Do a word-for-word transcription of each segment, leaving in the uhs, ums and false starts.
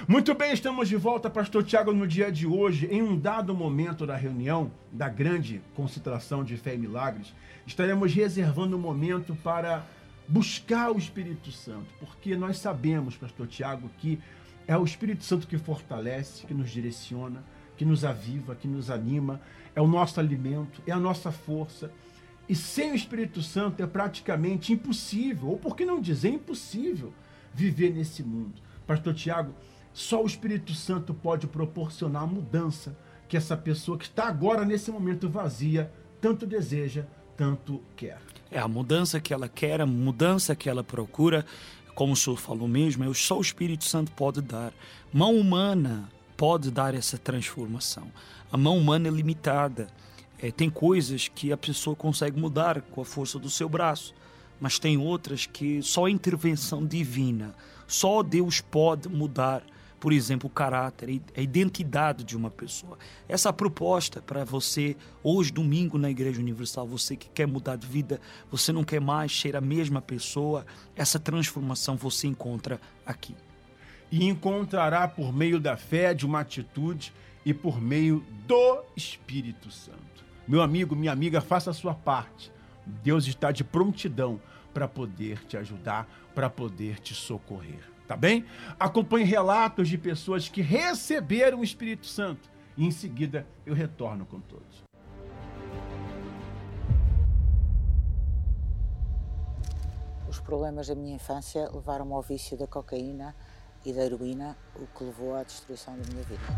Muito bem, estamos de volta, Pastor Tiago, no dia de hoje. Em um dado momento da reunião, da grande concentração de fé e milagres, estaremos reservando um momento para buscar o Espírito Santo, porque nós sabemos, Pastor Tiago, que é o Espírito Santo que fortalece, que nos direciona, que nos aviva, que nos anima, é o nosso alimento, é a nossa força. E sem o Espírito Santo é praticamente impossível, ou por que não dizer impossível, viver nesse mundo. Pastor Tiago, só o Espírito Santo pode proporcionar a mudança que essa pessoa que está agora, nesse momento vazia, tanto deseja, tanto quer. É a mudança que ela quer, a mudança que ela procura, como o senhor falou mesmo, é só o Espírito Santo pode dar. Mão humana pode dar essa transformação. A mão humana é limitada. É, tem coisas que a pessoa consegue mudar com a força do seu braço, mas tem outras que só a intervenção divina, só Deus pode mudar. Por exemplo, o caráter, a identidade de uma pessoa. Essa proposta para você, hoje, domingo, na Igreja Universal, você que quer mudar de vida, você não quer mais ser a mesma pessoa, essa transformação você encontra aqui. E encontrará por meio da fé, de uma atitude e por meio do Espírito Santo. Meu amigo, minha amiga, faça a sua parte. Deus está de prontidão para poder te ajudar, para poder te socorrer. Tá bem? Acompanhe relatos de pessoas que receberam o Espírito Santo. E em seguida eu retorno com todos. Os problemas da minha infância levaram-me ao vício da cocaína e da heroína, o que levou à destruição da minha vida.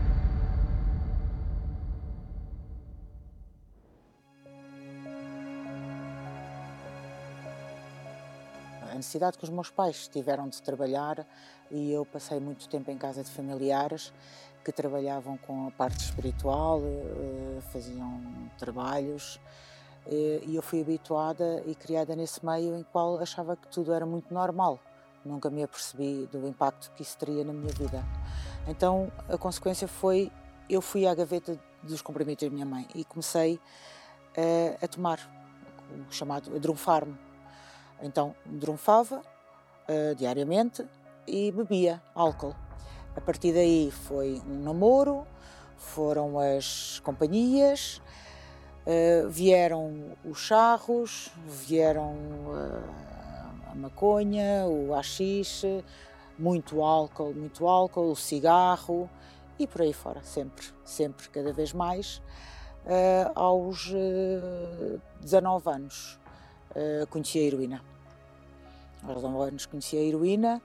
A necessidade que os meus pais tiveram de trabalhar, e eu passei muito tempo em casa de familiares que trabalhavam com a parte espiritual, faziam trabalhos, e eu fui habituada e criada nesse meio em qual achava que tudo era muito normal. Nunca me apercebi do impacto que isso teria na minha vida. Então a consequência foi, eu fui à gaveta dos comprimidos da minha mãe e comecei a, a tomar o chamado a drunfar-me. Então, drunfava uh, diariamente e bebia álcool. A partir daí foi um namoro, foram as companhias, uh, vieram os charros, vieram uh, a maconha, o haxixe, muito álcool, muito álcool, o cigarro e por aí fora, sempre, sempre, cada vez mais. Uh, aos uh, dezanove anos. Uh, conheci a heroína. Aos dezanove anos conheci a heroína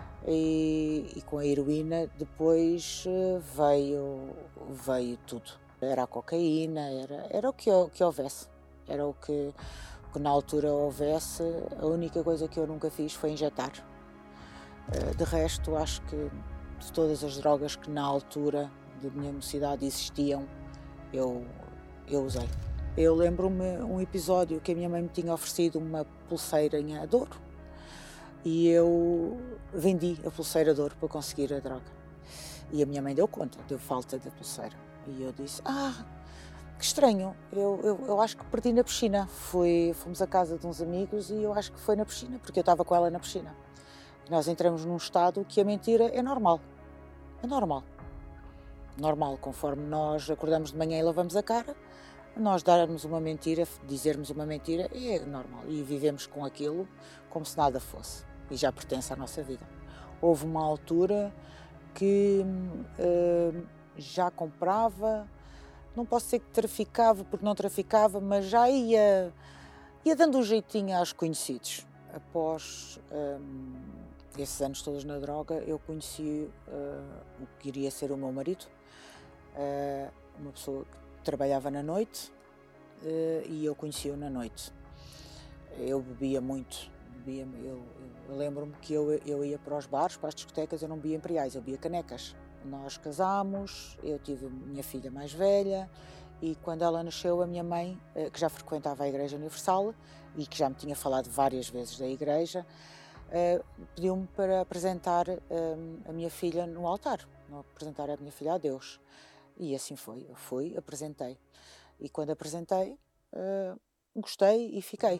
e, e com a heroína depois uh, veio, veio tudo. Era a cocaína, era, era o que, que houvesse. Era o que, que na altura houvesse. A única coisa que eu nunca fiz foi injetar. Uh, de resto, acho que de todas as drogas que na altura da minha mocidade existiam, eu, eu usei. Eu lembro-me um episódio que a minha mãe me tinha oferecido uma pulseira em ouro e eu vendi a pulseira de ouro para conseguir a droga. E a minha mãe deu conta, deu falta da pulseira. E eu disse, ah, que estranho, eu, eu, eu acho que perdi na piscina. Fui, fomos à casa de uns amigos e eu acho que foi na piscina, porque eu estava com ela na piscina. E nós entramos num estado que a mentira é normal. É normal. Normal, conforme nós acordamos de manhã e lavamos a cara, nós darmos uma mentira, dizermos uma mentira, é normal. E vivemos com aquilo como se nada fosse. E já pertence à nossa vida. Houve uma altura que uh, já comprava, não posso dizer que traficava, porque não traficava, mas já ia, ia dando um jeitinho aos conhecidos. Após um, esses anos todos na droga, eu conheci uh, o que iria ser o meu marido, uh, uma pessoa que trabalhava na noite uh, e eu conheci-o na noite. Eu bebia muito, bebia, eu, eu lembro-me que eu, eu ia para os bares, para as discotecas, eu não bebia imperiais, eu bebia canecas. Nós casámos, eu tive minha filha mais velha e quando ela nasceu a minha mãe, uh, que já frequentava a Igreja Universal e que já me tinha falado várias vezes da igreja, uh, pediu-me para apresentar uh, a minha filha no altar, apresentar a minha filha a Deus. E assim foi, eu fui, apresentei. E quando apresentei, uh, gostei e fiquei.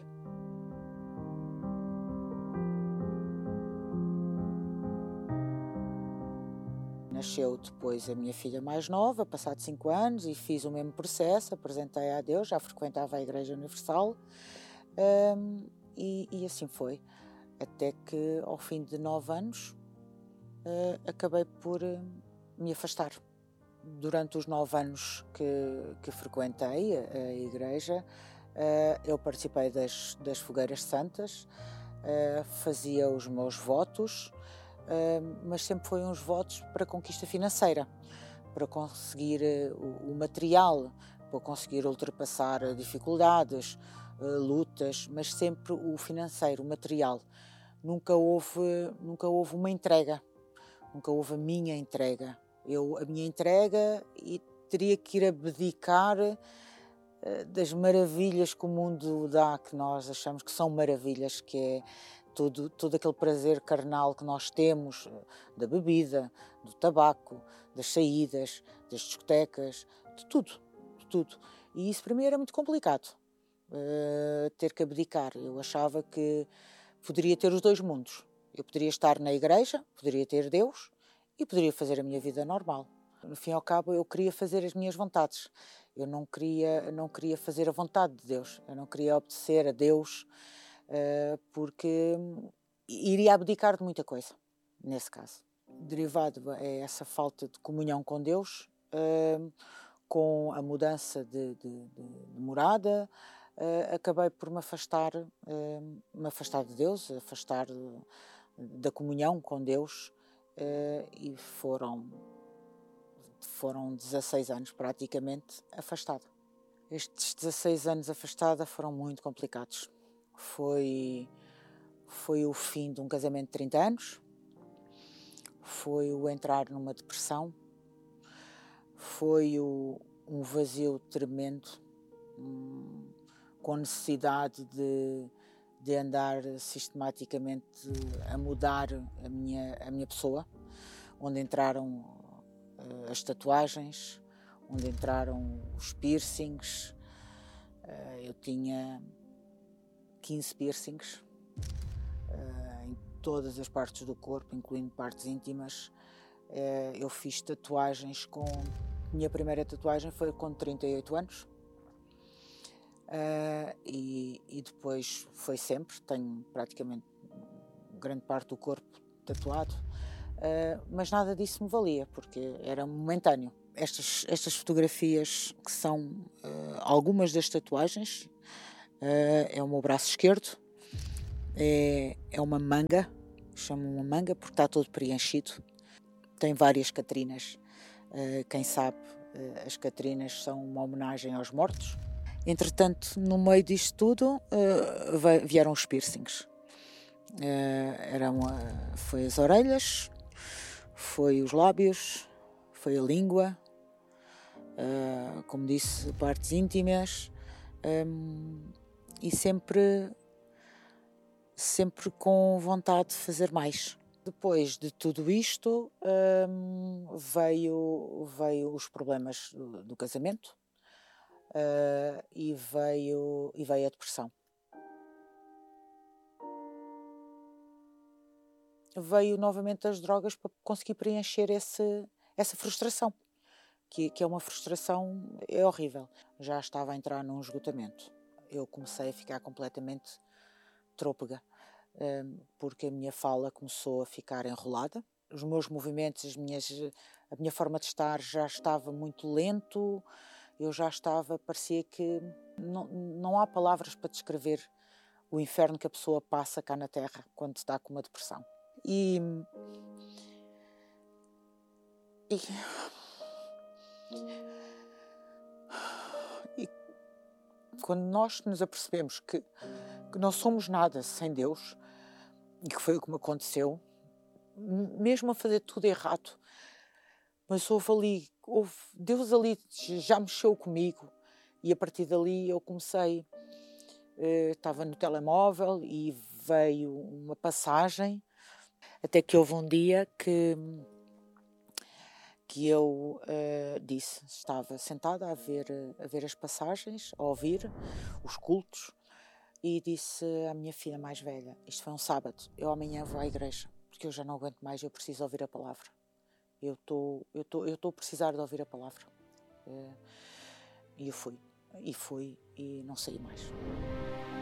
Nasceu depois a minha filha mais nova, passado cinco anos, e fiz o mesmo processo, apresentei a Deus, já frequentava a Igreja Universal, um, e, e assim foi. Até que, ao fim de nove anos, uh, acabei por uh, me afastar. Durante os nove anos que, que frequentei a, a Igreja, uh, eu participei das, das fogueiras santas, uh, fazia os meus votos, Uh, mas sempre foi uns votos para conquista financeira, para conseguir uh, o, o material, para conseguir ultrapassar uh, dificuldades, uh, lutas, mas sempre o financeiro, o material. Nunca houve, nunca houve uma entrega, nunca houve a minha entrega. Eu, a minha entrega, e teria que ir abdicar uh, das maravilhas que o mundo dá, que nós achamos que são maravilhas, que é Todo, todo aquele prazer carnal que nós temos, da bebida, do tabaco, das saídas, das discotecas, de tudo, de tudo. E isso para mim era muito complicado, uh, ter que abdicar. Eu achava que poderia ter os dois mundos. Eu poderia estar na igreja, poderia ter Deus e poderia fazer a minha vida normal. No fim e ao cabo, eu queria fazer as minhas vontades. Eu não queria, não queria fazer a vontade de Deus. Eu não queria obedecer a Deus, Uh, porque iria abdicar de muita coisa, nesse caso. Derivado é essa falta de comunhão com Deus, uh, com a mudança de, de, de morada, uh, acabei por me afastar, uh, me afastar de Deus, afastar de, da comunhão com Deus, uh, e foram, foram dezasseis anos praticamente afastada. Estes dezasseis anos afastada foram muito complicados. Foi, foi o fim de um casamento de trinta anos, foi o entrar numa depressão, foi o, um vazio tremendo, um, com necessidade de, de andar sistematicamente a mudar a minha, a minha pessoa, onde entraram uh, as tatuagens, onde entraram os piercings. Uh, eu tinha quinze piercings uh, em todas as partes do corpo, incluindo partes íntimas. Uh, eu fiz tatuagens com... Minha primeira tatuagem foi com trinta e oito anos. Uh, e, e depois foi sempre. Tenho praticamente grande parte do corpo tatuado. Uh, mas nada disso me valia, porque era momentâneo. Estas, estas fotografias, que são uh, algumas das tatuagens, Uh, é o meu braço esquerdo, é, é uma manga, chamo uma manga porque está todo preenchido. Tem várias Catrinas, uh, quem sabe, uh, as Catrinas são uma homenagem aos mortos. Entretanto, no meio disto tudo, uh, vieram os piercings. Uh, eram, uh, foi as orelhas, foi os lábios, foi a língua, uh, como disse, partes íntimas. Um, E sempre, sempre com vontade de fazer mais. Depois de tudo isto, hum, veio, veio os problemas do, do casamento, uh, e, veio, e veio a depressão. Veio novamente as drogas para conseguir preencher esse, essa frustração, que, que é uma frustração, é horrível. Já estava a entrar num esgotamento. Eu comecei a ficar completamente trôpega, porque a minha fala começou a ficar enrolada. Os meus movimentos, as minhas, a minha forma de estar já estava muito lento. Eu já estava, parecia que não, não há palavras para descrever o inferno que a pessoa passa cá na Terra quando está com uma depressão. E... e quando nós nos apercebemos que, que não somos nada sem Deus, e que foi o que me aconteceu, mesmo a fazer tudo errado, mas houve ali, houve, Deus ali já mexeu comigo, e a partir dali eu comecei, eh, estava no telemóvel e veio uma passagem, até que houve um dia que... que eu uh, disse, estava sentada a ver, a ver as passagens, a ouvir os cultos, e disse à minha filha mais velha, isto foi um sábado, eu amanhã vou à igreja, porque eu já não aguento mais, eu preciso ouvir a palavra. eu estou eu estou eu estou a precisar de ouvir a palavra. E eu fui, e fui, e não saí mais.